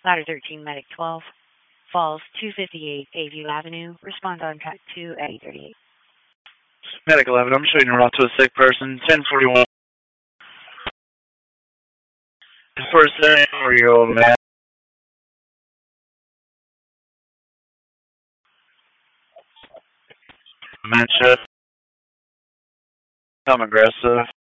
Ladder 13, Medic 12, Falls 258, Bayview Avenue. Respond on track 2 at 8:38. Medic 11, I'm showing you route to a sick person, 1041. First scenario, man. Dementia. I'm aggressive.